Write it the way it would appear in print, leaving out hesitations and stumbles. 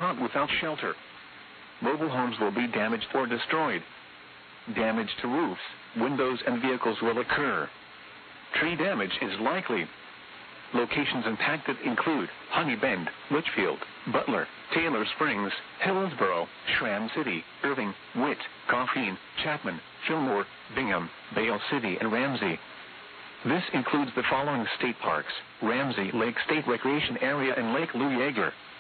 caught without shelter. Mobile homes will be damaged or destroyed. Damage to roofs, windows, and vehicles will occur. Tree damage is likely. Locations impacted include Honey Bend, Litchfield, Butler, Taylor Springs, Hillsborough, Schramm City, Irving, Witt, Coffeen, Chapman, Fillmore, Bingham, Bale City, and Ramsey. This includes the following state parks: Ramsey Lake State Recreation Area and Lake Lou Yeager,